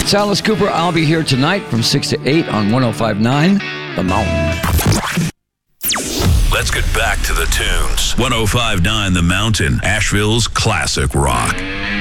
It's Alice Cooper. I'll be here tonight from 6 to 8 on 105.9 The Mountain. Let's get back to the tunes. 105.9 The Mountain, Asheville's classic rock.